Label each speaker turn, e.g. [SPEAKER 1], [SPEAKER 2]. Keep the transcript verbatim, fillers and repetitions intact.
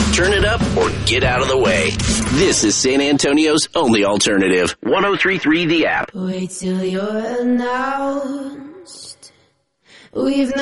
[SPEAKER 1] Turn it up or get out of the way. This is San Antonio's only alternative. one oh three point three The App.
[SPEAKER 2] Wait till you're announced. We've